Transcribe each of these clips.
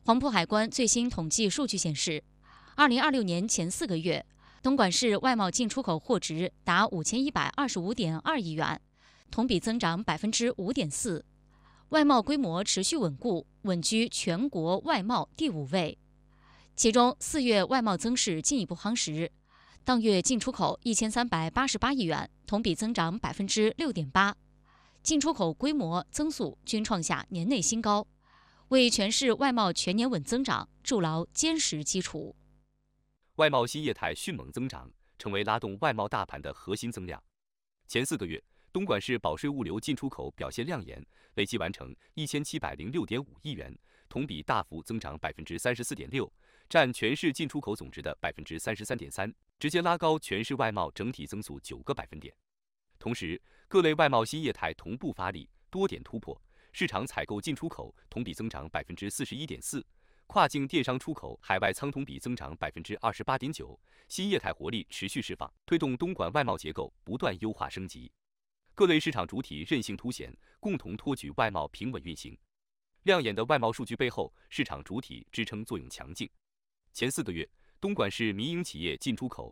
黄埔海关最新统计数据显示，2026年前4个月，东莞市外贸进出口货值达5125.2亿元，同比增长5.4%，外贸规模持续稳固，稳居全国外贸第5位。其中4月外贸增势进一步夯实，当月进出口1388亿元，同比增长6.8%，进出口规模增速均创下年内新高，为全市外贸全年稳增长筑牢坚实基础。 外贸新业态迅猛增长，成为拉动外贸大盘的核心增量。前4个月，东莞市保税物流进出口表现亮眼，累计完成1706.5亿元，同比大幅增长34.6%，占全市进出口总值的33.3%，直接拉高全市外贸整体增速9个百分点。同时，各类外贸新业态同步发力，多点突破，市场采购进出口同比增长41.4%，跨境电商出口海外仓同比增长28.9%，新业态活力持续释放，推动东莞外贸结构不断优化升级。各类市场主体韧性凸显，共同托举外贸平稳运行。亮眼的外贸数据背后，市场主体支撑作用强劲。前4个月，东莞市民营企业进出口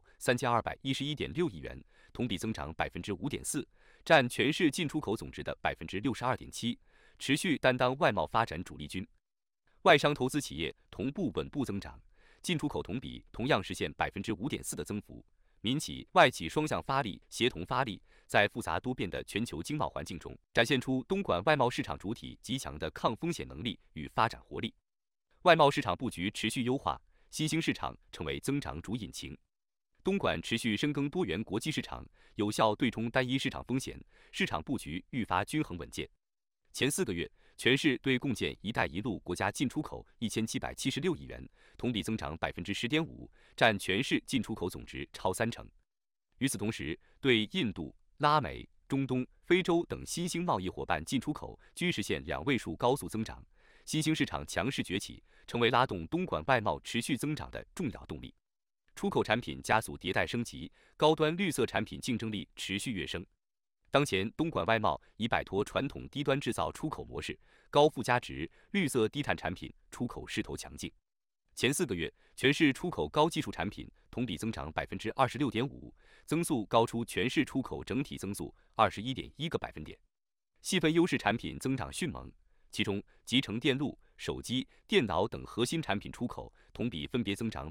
3211.6亿元，同比增长5.4%，占全市进出口总值的62.7%，持续担当外贸发展主力军。外商投资企业同步稳步增长，进出口同比同样实现5.4%的增幅。民企、外企双向发力，协同发力，在复杂多变的全球经贸环境中，展现出东莞外贸市场主体极强的抗风险能力与发展活力。外贸市场布局持续优化，新兴市场成为增长主引擎。东莞持续深耕多元国际市场，有效对冲单一市场风险，市场布局愈发均衡稳健。前4个月，全市对共建“一带一路”国家进出口1776亿元，同比增长10.5%，占全市进出口总值超30%。与此同时，对印度、拉美、中东、非洲等新兴贸易伙伴进出口均实现2位数高速增长，新兴市场强势崛起，成为拉动东莞外贸持续增长的重要动力。出口产品加速迭代升级，高端绿色产品竞争力持续跃升。当前，东莞外贸已摆脱传统低端制造出口模式，高附加值、绿色低碳产品出口势头强劲。前4个月，全市出口高技术产品同比增长26.5%，增速高出全市出口整体增速21.1个百分点。细分优势产品增长迅猛，其中集成电路、手机、电脑等核心产品出口同比分别增长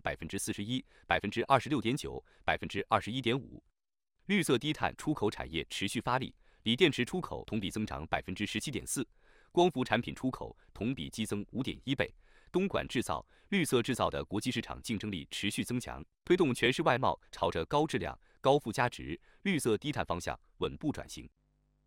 41%、26.9%、21.5%。绿色低碳出口产业持续发力，锂电池出口同比增长17.4%，光伏产品出口同比激增5.1倍。东莞制造、绿色制造的国际市场竞争力持续增强，推动全市外贸朝着高质量、高附加值、绿色低碳方向稳步转型。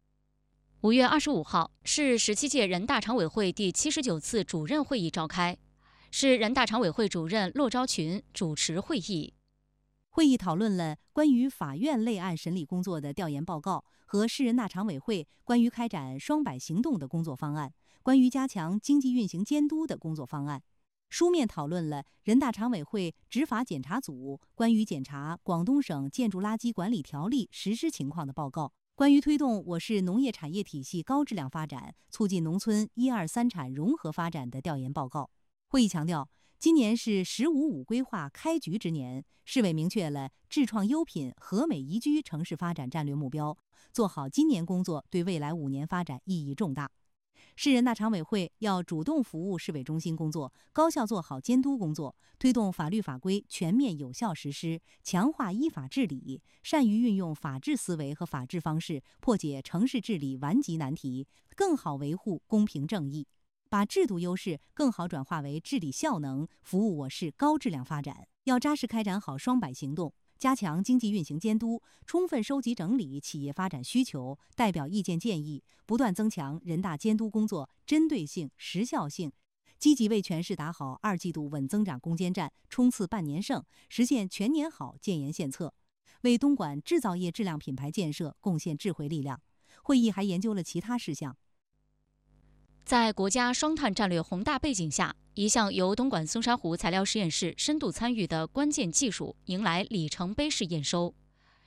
5月25号，市17届人大常委会第79次主任会议召开，市人大常委会主任骆昭群主持会议。 会议讨论了关于法院类案审理工作的调研报告和市人大常委会关于开展双百行动的工作方案，关于加强经济运行监督的工作方案。书面讨论了人大常委会执法检查组关于检查广东省建筑垃圾管理条例实施情况的报告，关于推动我市农业产业体系高质量发展，促进农村1、2、3产融合发展的调研报告。会议强调，今年是“十五五”规划开局之年，市委明确了智创优品、和美宜居城市发展战略目标，做好今年工作对未来5年发展意义重大。市人大常委会要主动服务市委中心工作，高效做好监督工作，推动法律法规全面有效实施，强化依法治理，善于运用法治思维和法治方式，破解城市治理顽疾难题，更好维护公平正义，把制度优势更好转化为治理效能，服务我市高质量发展。要扎实开展好双百行动，加强经济运行监督，充分收集整理企业发展需求、代表意见建议，不断增强人大监督工作针对性、时效性，积极为全市打好2季度稳增长攻坚战，冲刺半年胜，实现全年好建言献策，为东莞制造业质量品牌建设贡献智慧力量。会议还研究了其他事项。 在国家双碳战略宏大背景下，一项由东莞松山湖材料实验室深度参与的关键技术迎来里程碑式验收。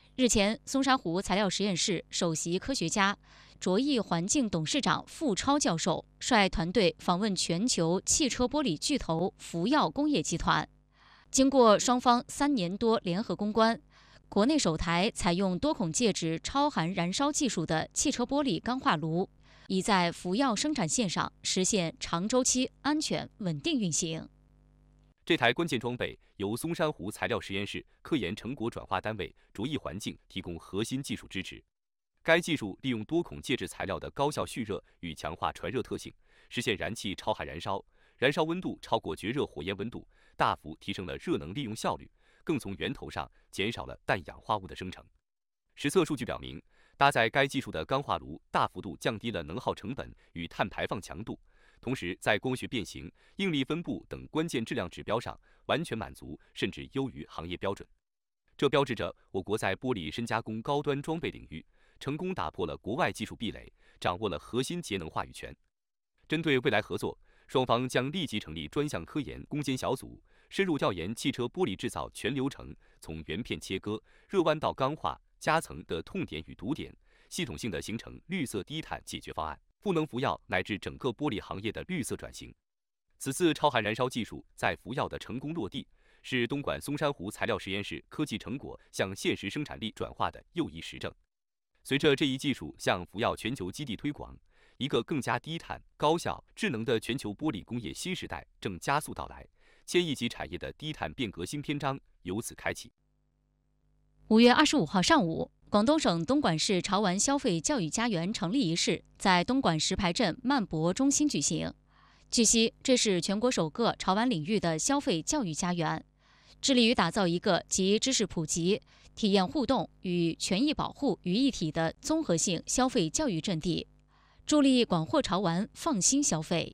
日前，松山湖材料实验室首席科学家、卓益环境董事长傅超教授率团队访问全球汽车玻璃巨头福耀工业集团。经过双方3年多联合攻关，国内首台采用多孔介质超含燃烧技术的汽车玻璃钢化炉，已在福耀生产线上实现长周期、安全、稳定运行。 这台关键装备由松山湖材料实验室科研成果转化单位卓益环境提供核心技术支持。该技术利用多孔介质材料的高效蓄热与强化传热特性，实现燃气超含燃烧，燃烧温度超过绝热火焰温度，大幅提升了热能利用效率，更从源头上减少了氮氧化物的生成。实测数据表明，搭载该技术的钢化炉大幅度降低了能耗成本与碳排放强度，同时在光学变形、应力分布等关键质量指标上完全满足，甚至优于行业标准。这标志着我国在玻璃深加工高端装备领域成功打破了国外技术壁垒，掌握了核心节能话语权。针对未来合作，双方将立即成立专项科研攻坚小组，深入调研汽车玻璃制造全流程，从原片切割、热弯到钢化、夹层的痛点与堵点，系统性的形成绿色低碳解决方案，赋能福耀乃至整个玻璃行业的绿色转型。此次超含燃烧技术在福耀的成功落地，是东莞松山湖材料实验室科技成果向现实生产力转化的又一实证。随着这一技术向福耀全球基地推广，一个更加低碳、高效、智能的全球玻璃工业新时代正加速到来，千亿级产业的低碳变革新篇章由此开启。 5月25号上午，广东省东莞市潮玩消费教育家园成立仪式在东莞石牌镇漫博中心举行。据悉，这是全国首个潮玩领域的消费教育家园，致力于打造一个集知识普及、体验互动与权益保护于一体的综合性消费教育阵地，助力广货潮玩放心消费。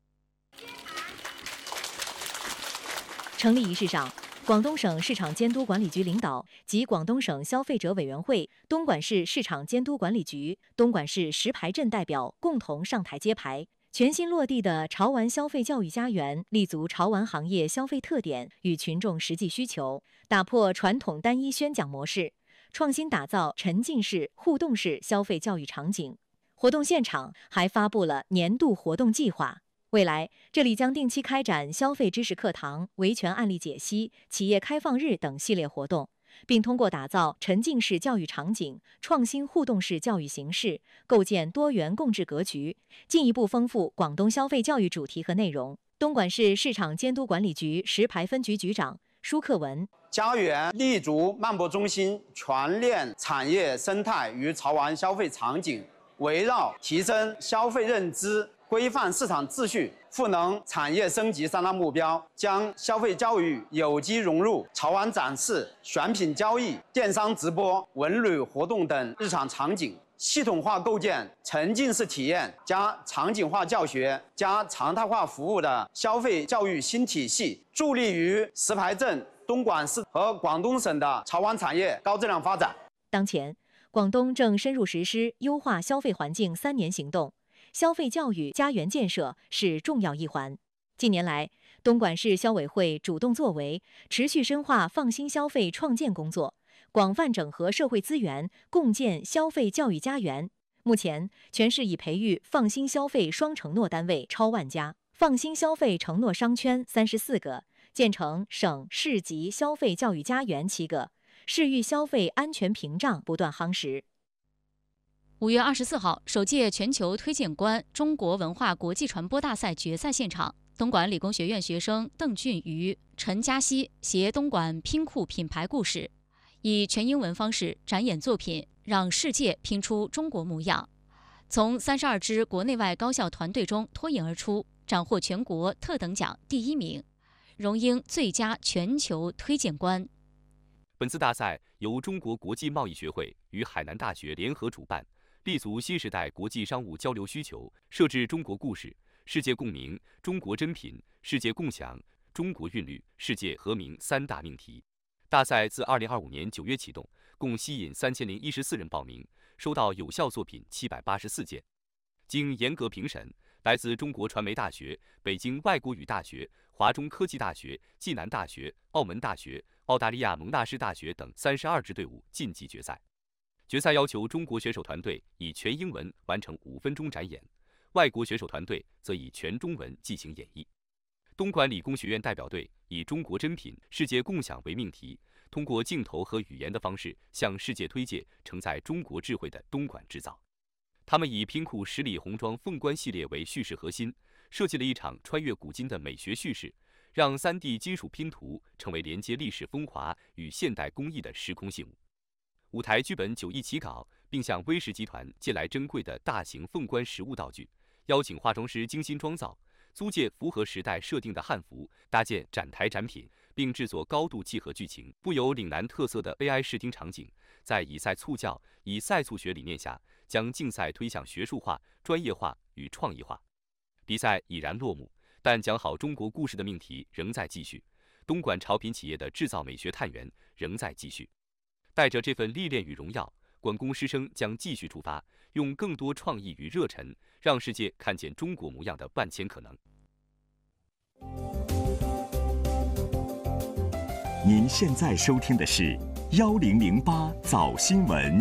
成立仪式上，广东省市场监督管理局领导及广东省消费者委员会、东莞市市场监督管理局、东莞市石牌镇代表共同上台揭牌。全新落地的潮玩消费教育家园，立足潮玩行业消费特点与群众实际需求，打破传统单一宣讲模式，创新打造沉浸式、互动式消费教育场景。活动现场还发布了年度活动计划。未来，这里将定期开展消费知识课堂、维权案例解析、企业开放日等系列活动，并通过打造沉浸式教育场景、创新互动式教育形式，构建多元共治格局，进一步丰富广东消费教育主题和内容。东莞市市场监督管理局石牌分局局长舒克文： 家园立足漫博中心，全链产业生态与潮玩消费场景，围绕提升消费认知、规范市场秩序、赋能产业升级3大目标，将消费教育有机融入潮玩展示、选品交易、电商直播、文旅活动等日常场景，系统化构建沉浸式体验加场景化教学加常态化服务的消费教育新体系，助力于石牌镇、东莞市和广东省的潮玩产业高质量发展。 当前，广东正深入实施优化消费环境3年行动，消费教育家园建设是重要一环。近年来，东莞市消委会主动作为，持续深化放心消费创建工作，广泛整合社会资源，共建消费教育家园。目前，全市已培育放心消费双承诺单位超万家，放心消费承诺商圈34个，建成省市级消费教育家园7个，市域消费安全屏障不断夯实。 5月24号，首届全球推荐官中国文化国际传播大赛决赛现场，东莞理工学院学生邓俊瑜、陈嘉熙携东莞拼库品牌故事，以全英文方式展演作品，让世界拼出中国模样。从32支国内外高校团队中脱颖而出，斩获全国特等奖第1名，荣膺最佳全球推荐官。 本次大赛由中国国际贸易学会与海南大学联合主办，立足新时代国际商务交流需求，设置中国故事、世界共鸣、中国珍品、世界共享、中国韵律、世界和鸣3大命题。大赛自2025年9月启动，共吸引3014人报名，收到有效作品784件。经严格评审，来自中国传媒大学、北京外国语大学、 华中科技大学、暨南大学、澳门大学、澳大利亚蒙纳士大学等32支队伍晋级决赛。决赛要求中国选手团队以全英文完成5分钟展演，外国选手团队则以全中文进行演绎。东莞理工学院代表队以中国珍品、世界共享为命题，通过镜头和语言的方式向世界推介承载中国智慧的东莞制造。他们以拼库10里红装凤冠系列为叙事核心，设计了一场穿越古今的美学叙事，让3D 金属拼图成为连接历史风华与现代工艺的时空信物。舞台剧本9易起稿，并向威视集团借来珍贵的大型凤冠实物道具，邀请化妆师精心妆造，租借符合时代设定的汉服，搭建展台展品，并制作高度契合剧情、富有岭南特色的 AI 视听场景。在以赛促教、以赛促学理念下，将竞赛推向学术化、专业化与创意化。比赛已然落幕，但讲好中国故事的命题仍在继续。东莞潮品企业的制造美学探源仍在继续。带着这份历练与荣耀，管工师生将继续出发，用更多创意与热忱，让世界看见中国模样的万千可能。 您现在收听的是1008早新闻。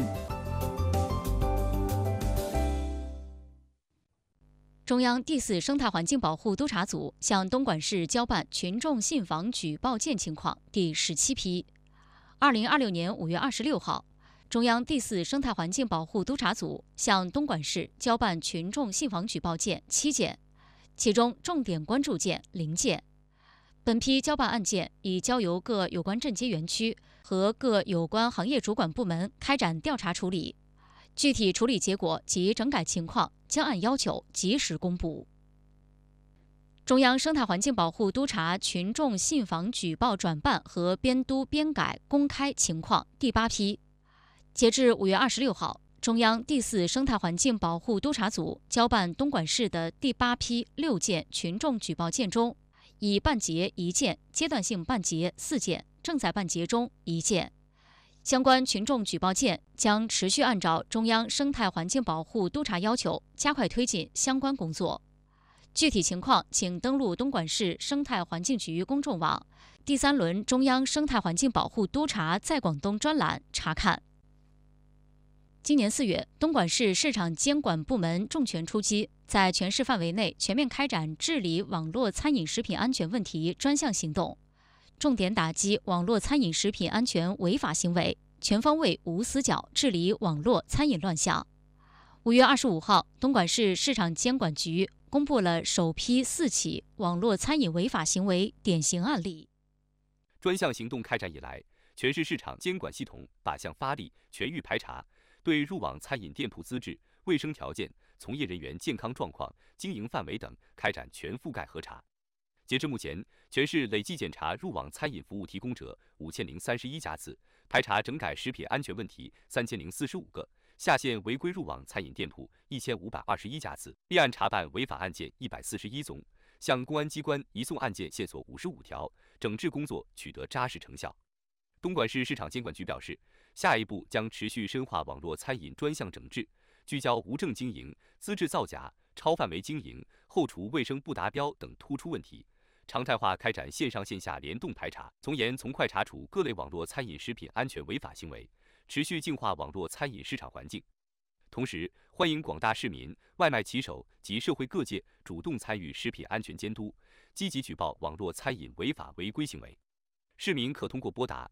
中央第4生态环境保护督察组向东莞市交办群众信访举报件情况第17批。2026年5月26号，中央第4生态环境保护督察组向东莞市交办群众信访举报件7件，其中重点关注件0件。本批交办案件已交由各有关镇街园区和各有关行业主管部门开展调查处理，具体处理结果及整改情况将按要求及时公布。中央生态环境保护督察群众信访举报转办和编督编改公开情况第8批。截至5月26号，中央第4生态环境保护督察组交办东莞市的第8批6件群众举报件中，已办结1件，阶段性办结4件，正在办结中1件。相关群众举报件将持续按照中央生态环境保护督察要求，加快推进相关工作。具体情况，请登录东莞市生态环境局公众网第3轮中央生态环境保护督察在广东专栏查看。今年4月，东莞市市场监管部门重拳出击，在全市范围内全面开展治理网络餐饮食品安全问题专项行动，重点打击网络餐饮食品安全违法行为，全方位无死角治理网络餐饮乱象。5月25号，东莞市市场监管局公布了首批4起网络餐饮违法行为典型案例。 专项行动开展以来，全市市场监管系统靶向发力，全域排查，对入网餐饮店铺资质、卫生条件、从业人员健康状况、经营范围等开展全覆盖核查。截至目前，全市累计检查入网餐饮服务提供者5031家次，排查整改食品安全问题3045个，下线违规入网餐饮店铺1521家次，立案查办违法案件141宗，向公安机关移送案件线索55条，整治工作取得扎实成效。东莞市市场监管局表示，下一步将持续深化网络餐饮专项整治，聚焦无证经营、资质造假、超范围经营、后厨卫生不达标等突出问题，常态化开展线上线下联动排查，从严从快查处各类网络餐饮食品安全违法行为，持续净化网络餐饮市场环境。同时，欢迎广大市民、外卖骑手及社会各界主动参与食品安全监督，积极举报网络餐饮违法违规行为。市民可通过拨打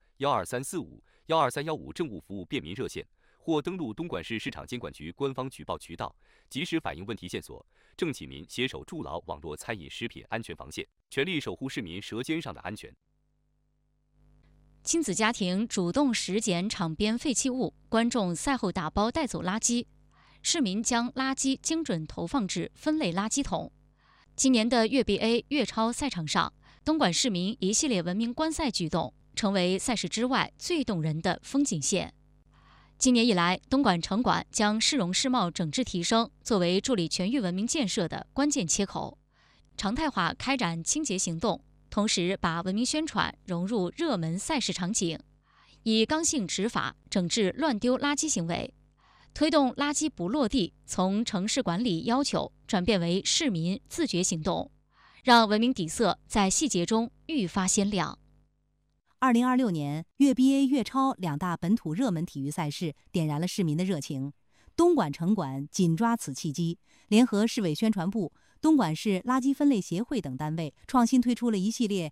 12345、12315政务服务便民热线，或登录东莞市市场监管局官方举报渠道，及时反映问题线索，郑启民携手筑牢网络餐饮食品安全防线，全力守护市民舌尖上的安全。 亲子家庭主动拾捡场边废弃物，观众赛后打包带走垃圾，市民将垃圾精准投放至分类垃圾桶。今年的粤 BA 粤超赛场上，东莞市民一系列文明观赛举动，成为赛事之外最动人的风景线。今年以来，东莞城管将市容市貌整治提升作为助力全域文明建设的关键切口，常态化开展清洁行动，同时把文明宣传融入热门赛事场景，以刚性执法整治乱丢垃圾行为，推动垃圾不落地从城市管理要求转变为市民自觉行动， 让文明底色在细节中愈发鲜亮。 2026年，粤 BA、粤超两大本土热门体育赛事点燃了市民的热情。东莞城管紧抓此契机，联合市委宣传部、东莞市垃圾分类协会等单位，创新推出了一系列